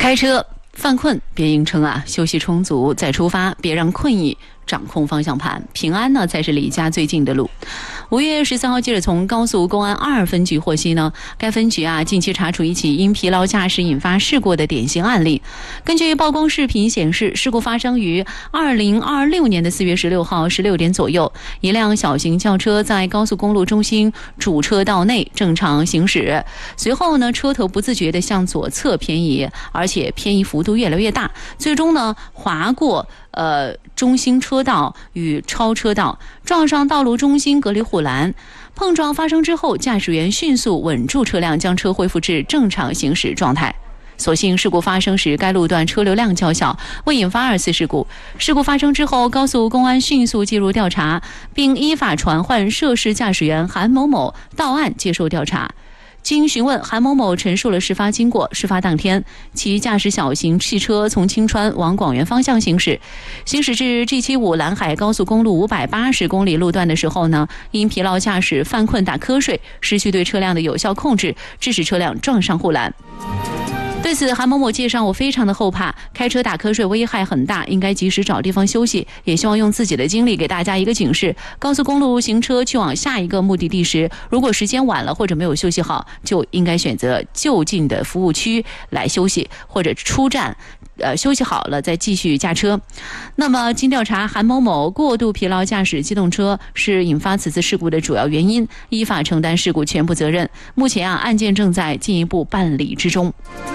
开车犯困别硬撑啊，休息充足再出发，别让困意掌控方向盘，平安呢才是离家最近的路。5月14号，记者从高速公安2分局获悉呢，该分局近期查处一起因疲劳驾驶引发事故的典型案例。根据曝光视频显示，事故发生于2026年的4月16号16点左右，一辆小型轿车在高速公路中心主车道内正常行驶，随后呢，车头不自觉地向左侧偏移，而且偏移幅度越来越大，最终呢划过中心车道与超车道，撞上道路中心隔离护栏。碰撞发生之后，驾驶员迅速稳住车辆，将车恢复至正常行驶状态。所幸事故发生时该路段车流量较小，未引发2次事故。事故发生之后，高速公安迅速介入调查，并依法传唤涉事驾驶员韩某某到案接受调查。经询问，韩某某陈述了事发经过。事发当天，其驾驶小型汽车从青川往广元方向行驶至 G75 蓝海高速公路580公里路段的时候呢，因疲劳驾驶犯困打瞌睡，失去对车辆的有效控制，致使车辆撞上护栏。对此，韩某某介绍，我非常的后怕，开车打瞌睡危害很大，应该及时找地方休息，也希望用自己的经历给大家一个警示。高速公路行车去往下一个目的地时，如果时间晚了或者没有休息好，就应该选择就近的服务区来休息，或者出站休息好了再继续驾车。那么经调查，韩某某过度疲劳驾驶机动车是引发此次事故的主要原因，依法承担事故全部责任。目前案件正在进一步办理之中。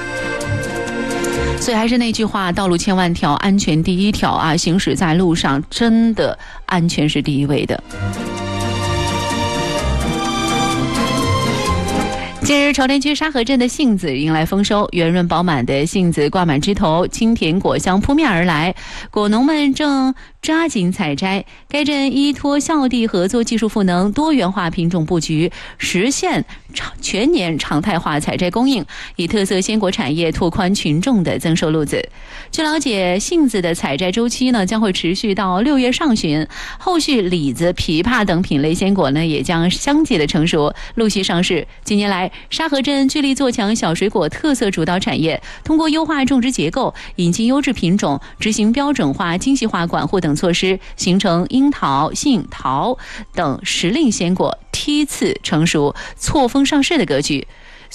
所以还是那句话，道路千万条，安全第一条啊！行驶在路上，真的安全是第一位的。近日，朝天区沙河镇的杏子迎来丰收，圆润饱满的杏子挂满枝头，清甜果香扑面而来，果农们正抓紧采摘。该镇依托校地合作技术赋能，多元化品种布局，实现全年常态化采摘供应，以特色鲜果产业拓宽群众的增收路子。据了解，杏子的采摘周期呢将会持续到6月上旬，后续李子、枇杷等品类鲜果呢也将相继的成熟，陆续上市。近年来，沙河镇致力做强小水果特色主导产业，通过优化种植结构、引进优质品种、执行标准化、精细化管护等措施，形成樱桃、杏桃等时令鲜果梯次成熟、错峰上市的格局。